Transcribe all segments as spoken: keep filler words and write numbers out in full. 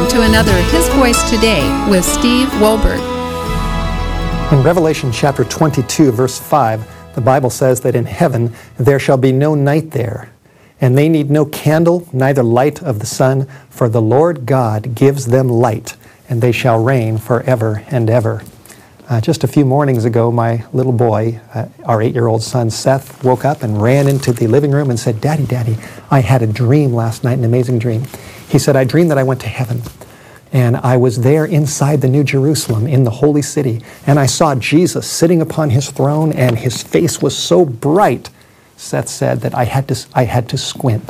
Welcome to another His Voice Today with Steve Wohlberg. In Revelation chapter twenty-two, verse five, the Bible says that in heaven there shall be no night there, and they need no candle, neither light of the sun, for the Lord God gives them light, and they shall reign forever and ever. Uh, just a few mornings ago, my little boy, uh, our eight-year-old son Seth, woke up and ran into the living room and said, "Daddy, Daddy, I had a dream last night, an amazing dream." He said, "I dreamed that I went to heaven, and I was there inside the New Jerusalem in the holy city, and I saw Jesus sitting upon his throne, and his face was so bright," Seth said, "that I had to, I had to squint."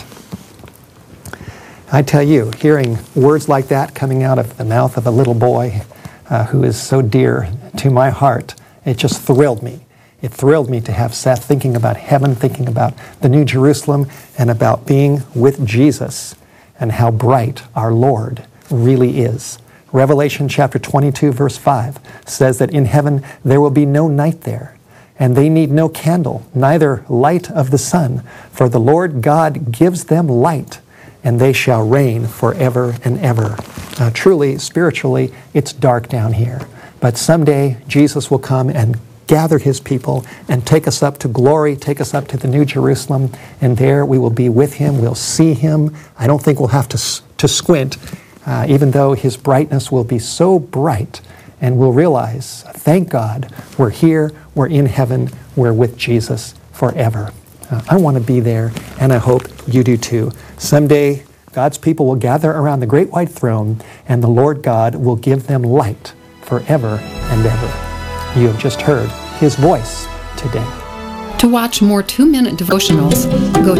I tell you, hearing words like that coming out of the mouth of a little boy uh, who is so dear to my heart, it just thrilled me. It thrilled me to have Seth thinking about heaven, thinking about the New Jerusalem, and about being with Jesus, and how bright our Lord really is. Revelation chapter twenty-two, verse five says that in heaven there will be no night there, and they need no candle, neither light of the sun, for the Lord God gives them light, and they shall reign forever and ever. Uh, truly, spiritually, it's dark down here, but someday Jesus will come and gather his people and take us up to glory, take us up to the New Jerusalem, and there we will be with him. We'll see him. I don't think we'll have to, to squint, uh, even though his brightness will be so bright, and we'll realize, thank God, we're here, we're in heaven, we're with Jesus forever. Uh, I want to be there, and I hope you do too. Someday, God's people will gather around the great white throne, and the Lord God will give them light forever and ever. You have just heard his voice today. To watch more two-minute devotionals, go